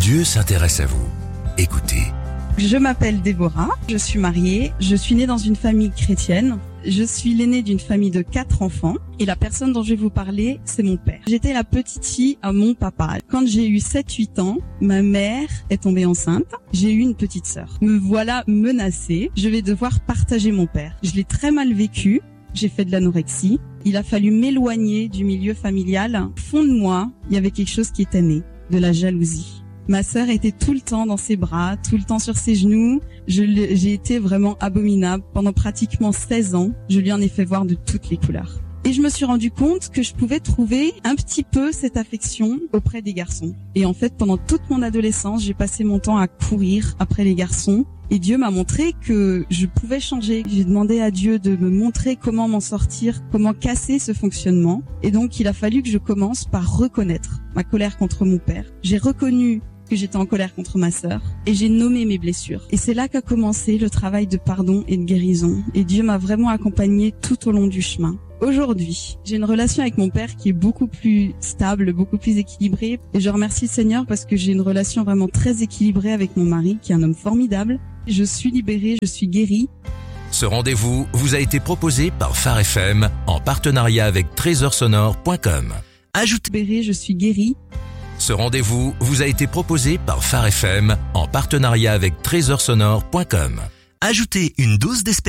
Dieu s'intéresse à vous. Écoutez. Je m'appelle Déborah, je suis mariée, je suis née dans une famille chrétienne. Je suis l'aînée d'une famille de 4 enfants et la personne dont je vais vous parler, c'est mon père. J'étais la petite fille à mon papa. Quand j'ai eu 7-8 ans, ma mère est tombée enceinte. J'ai eu une petite sœur. Me voilà menacée. Je vais devoir partager mon père. Je l'ai très mal vécu. J'ai fait de l'anorexie. Il a fallu m'éloigner du milieu familial. Au fond de moi, il y avait quelque chose qui était né, de la jalousie. Ma sœur était tout le temps dans ses bras, tout le temps sur ses genoux. J'ai été vraiment abominable. Pendant pratiquement 16 ans, je lui en ai fait voir de toutes les couleurs. Et je me suis rendu compte que je pouvais trouver un petit peu cette affection auprès des garçons. Et en fait, pendant toute mon adolescence, j'ai passé mon temps à courir après les garçons. Et Dieu m'a montré que je pouvais changer. J'ai demandé à Dieu de me montrer comment m'en sortir, comment casser ce fonctionnement. Et donc, il a fallu que je commence par reconnaître ma colère contre mon père. J'ai reconnu que j'étais en colère contre ma sœur et j'ai nommé mes blessures. Et c'est là qu'a commencé le travail de pardon et de guérison. Et Dieu m'a vraiment accompagnée tout au long du chemin. Aujourd'hui, j'ai une relation avec mon père qui est beaucoup plus stable, beaucoup plus équilibrée. Et je remercie le Seigneur parce que j'ai une relation vraiment très équilibrée avec mon mari, qui est un homme formidable. Je suis libérée, je suis guérie. Ce rendez-vous vous a été proposé par Phare FM en partenariat avec trésorsonore.com. Libérée, je suis guérie. Ce rendez-vous vous a été proposé par Phare FM en partenariat avec trésorsonore.com. Ajoutez une dose d'espérance.